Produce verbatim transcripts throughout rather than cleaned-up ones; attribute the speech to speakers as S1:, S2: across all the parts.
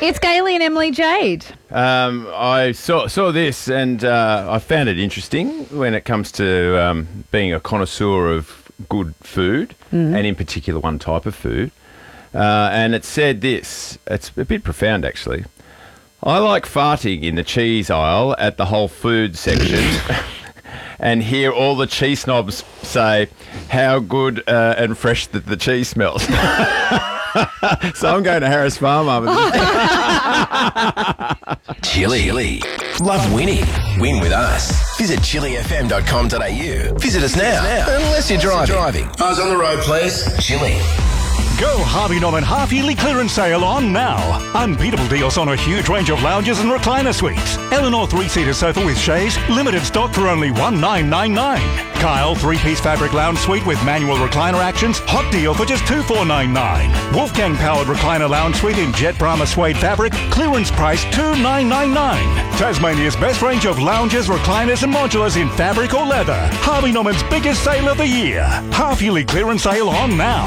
S1: It's Gailey and Emily Jade.
S2: Um, I saw saw this and uh, I found it interesting when it comes to um, being a connoisseur of good food, mm. and in particular one type of food. Uh, and it said this, it's a bit profound actually. I like farting in the cheese aisle at the Whole Foods section and hear all the cheese snobs say how good uh, and fresh the, the cheese smells. So I'm going to Harris Farm after this.
S3: Chili. Chili. Love winning. Win with us. Visit chili f m dot com dot a u. Visit us now. Unless you're driving. driving. Eyes on the road, please. Chili.
S4: Go Harvey Norman half-yearly clearance sale on now. Unbeatable deals on a huge range of lounges and recliner suites. Eleanor three-seater sofa with chaise, limited stock for only one nine nine nine. Kyle three-piece fabric lounge suite with manual recliner actions, hot deal for just two four nine nine. Wolfgang powered recliner lounge suite in jet Brahma suede fabric, clearance price two nine nine nine. Tasmania's best range of lounges, recliners and modulars in fabric or leather. Harvey Norman's biggest sale of the year. Half-yearly clearance sale on now.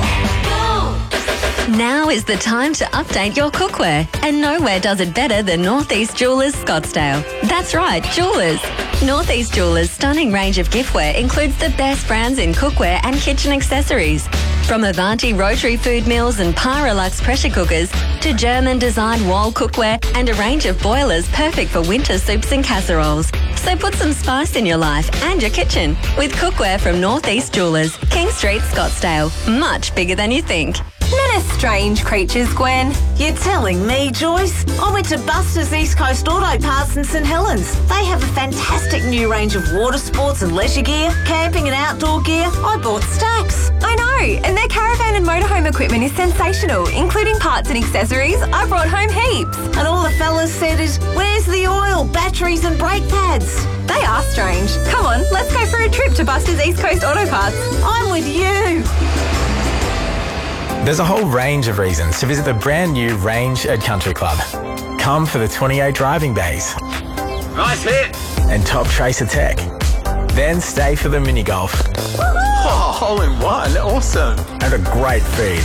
S5: Now is the time to update your cookware, and nowhere does it better than Northeast Jewelers Scottsdale. That's right, Jewelers. Northeast Jewelers' stunning range of giftware includes the best brands in cookware and kitchen accessories. From Avanti rotary food mills and Pyrolux pressure cookers to German-designed wall cookware and a range of boilers perfect for winter soups and casseroles. So put some spice in your life and your kitchen with cookware from Northeast Jewelers, King Street, Scottsdale. Much bigger than you think.
S6: Men are strange creatures, Gwen. You're telling me, Joyce? I went to Buster's East Coast Auto Parts in St Helens. They have a fantastic new range of water sports and leisure gear, camping and outdoor gear. I bought stacks.
S7: I know, and their caravan and motorhome equipment is sensational, including parts and accessories. I brought home heaps.
S6: And all the fellas said is, where's the oil, batteries and brake pads?
S7: They are strange. Come on, let's go for a trip to Buster's East Coast Auto Parts.
S6: I'm with you.
S8: There's a whole range of reasons to visit the brand new Range at Country Club. Come for the twenty-eight driving bays.
S3: Nice hit.
S8: And top tracer tech. Then stay for the mini golf.
S3: Oh, hole in one. Awesome.
S8: And a great feed.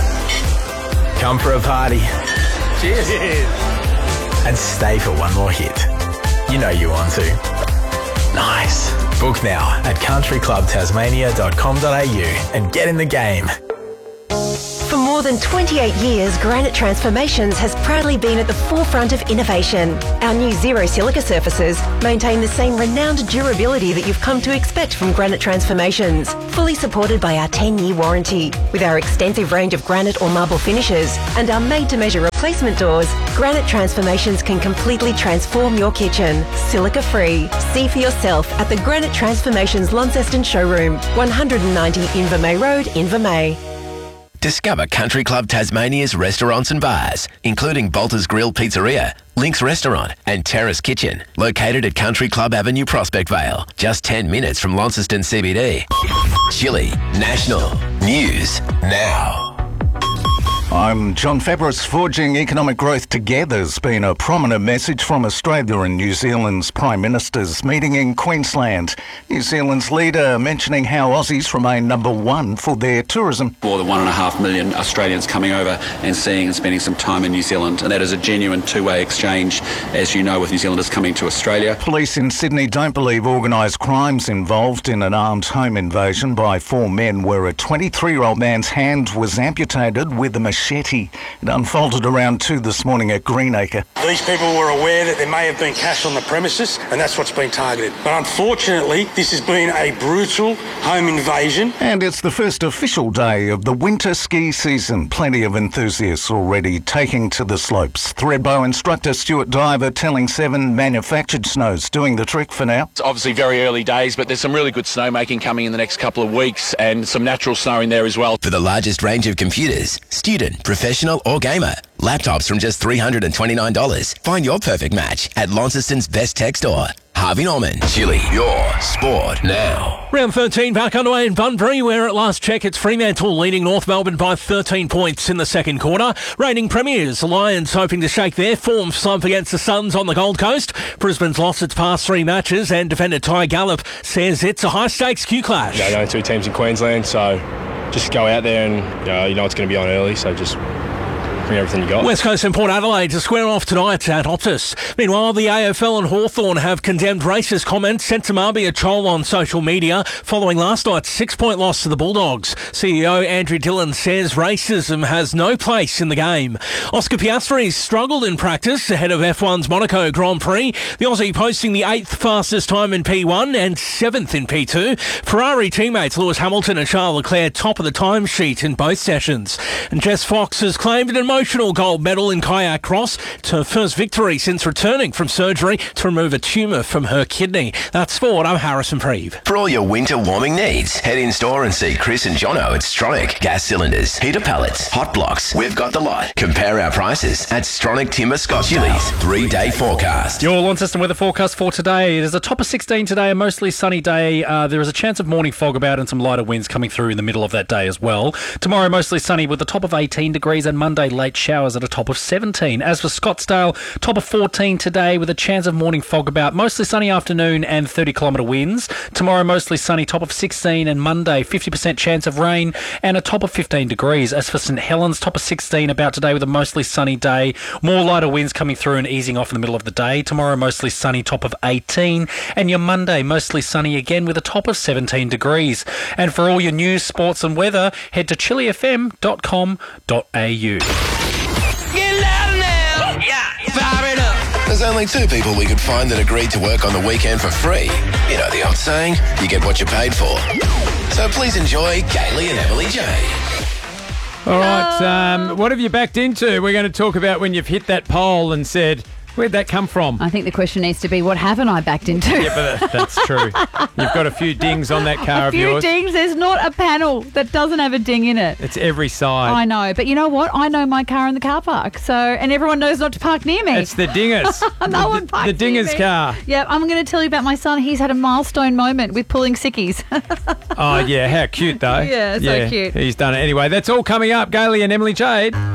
S8: Come for a party.
S3: Cheers. Cheers.
S8: And stay for one more hit. You know you want to. Nice. Book now at country club tasmania dot com dot a u and get in the game.
S9: For more than twenty-eight years, Granite Transformations has proudly been at the forefront of innovation. Our new Zero Silica surfaces maintain the same renowned durability that you've come to expect from Granite Transformations, fully supported by our ten-year warranty. With our extensive range of granite or marble finishes and our made-to-measure replacement doors, Granite Transformations can completely transform your kitchen, silica-free. See for yourself at the Granite Transformations Launceston showroom, one ninety Invermay Road, Invermay.
S3: Discover Country Club Tasmania's restaurants and bars, including Bolter's Grill Pizzeria, Link's Restaurant and Terrace Kitchen, located at Country Club Avenue, Prospect Vale, just ten minutes from Launceston C B D. Chili National News Now.
S10: I'm John Fabris. Forging economic growth together has been a prominent message from Australia and New Zealand's Prime Ministers meeting in Queensland. New Zealand's leader mentioning how Aussies remain number one for their tourism.
S11: More than one and a half million Australians coming over and seeing and spending some time in New Zealand, and that is a genuine two-way exchange, as you know, with New Zealanders coming to Australia.
S10: Police in Sydney don't believe organised crime's involved in an armed home invasion by four men where a twenty-three-year-old man's hand was amputated with a machete. It unfolded around two this morning at Greenacre.
S12: These people were aware that there may have been cash on the premises, and that's what's been targeted. But unfortunately, this has been a brutal home invasion.
S10: And it's the first official day of the winter ski season. Plenty of enthusiasts already taking to the slopes. Thredbo instructor Stuart Diver telling Seven manufactured snow's doing the trick for now.
S13: It's obviously very early days, but there's some really good snowmaking coming in the next couple of weeks and some natural snow in there as well.
S3: For the largest range of computers, student, professional or gamer, laptops from just three hundred twenty-nine dollars. Find your perfect match at Launceston's best tech store. Harvey Norman. Chili, your sport now.
S14: Round thirteen back underway in Bunbury, where at last check it's Fremantle leading North Melbourne by thirteen points in the second quarter. Reigning premiers, the Lions hoping to shake their form slump against the Suns on the Gold Coast. Brisbane's lost its past three matches, and defender Ty Gallop says it's a high-stakes Q clash.
S15: You know, only two teams in Queensland, so just go out there and you know, you know it's going to be on early, so just
S1: bring everything you got.
S14: West Coast and Port Adelaide to square off tonight at Optus. Meanwhile, the A F L and Hawthorn have condemned racist comments sent to Marbia Chol on social media following last night's six-point loss to the Bulldogs. C E O Andrew Dillon says racism has no place in the game. Oscar Piastri struggled in practice ahead of F one's Monaco Grand Prix. The Aussie posting the eighth fastest time in P one and seventh in P two. Ferrari teammates Lewis Hamilton and Charles Leclerc top of the timesheet in both sessions. And Jess Fox has claimed an emotional gold medal in kayak cross. It's her first victory since returning from surgery to remove a tumour from her kidney. That's sport. I'm Harrison Preeve.
S3: For all your winter warming needs, head in store and see Chris and Jono at Stronach. Gas cylinders, heater pallets, hot blocks. We've got the lot. Compare our prices at Stronach Timber Scott Chili's three-day forecast.
S15: Your Lawn System weather forecast for today. It is a top of sixteen today, a mostly sunny day. Uh, there is a chance of morning fog about and some lighter winds coming through in the middle of that day as well. Tomorrow, mostly sunny with a top of eighteen degrees, and Monday, late showers at a top of seventeen. As for Scottsdale, top of fourteen today with a chance of morning fog about, mostly sunny afternoon and thirty kilometre winds. Tomorrow, mostly sunny, top of sixteen, and Monday, fifty percent chance of rain and a top of fifteen degrees. As for St Helens, top of sixteen about today with a mostly sunny day. More lighter winds coming through and easing off in the middle of the day. Tomorrow, mostly sunny, top of eighteen. And your Monday, mostly sunny again with a top of seventeen degrees. And for all your news, sports and weather, head to chili f m dot com dot a u.
S3: Get louder now! Yeah, fire it up! There's only two people we could find that agreed to work on the weekend for free. You know the old saying, you get what you paid for. So please enjoy Kaylee and Emily J.
S2: All right, um, what have you backed into? We're going to talk about when you've hit that pole and said, where'd that come from?
S16: I think the question needs to be, what haven't I backed into?
S2: Yeah, but that's true. You've got a few dings on that car
S16: a
S2: of
S16: few
S2: yours.
S16: dings. There's not a panel that doesn't have a ding in it.
S2: It's every side.
S16: I know, but you know what? I know my car in the car park, so and everyone knows not to park near me.
S2: It's the dingers.
S16: no one parks
S2: The dinger's
S16: near me.
S2: car.
S16: Yeah, I'm going to tell you about my son. He's had a milestone moment with pulling sickies.
S2: Oh, yeah. How cute, though.
S16: Yeah, so cute.
S2: He's done it. Anyway, that's all coming up. Gailey and Emily Jade.